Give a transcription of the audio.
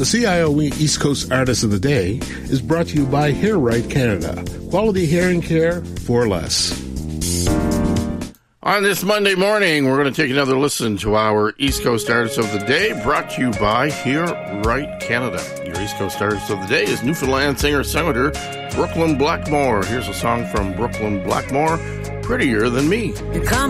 The CIOE East Coast Artist of the Day is brought to you by Hair Right Canada. Quality hearing care for less. On this Monday morning, we're going to take another listen to our East Coast Artist of the Day, brought to you by Hear Right Canada. Your East Coast Artist of the Day is Newfoundland singer-songwriter Brooklyn Blackmore. Here's a song from Brooklyn Blackmore, Prettier Than Me. You come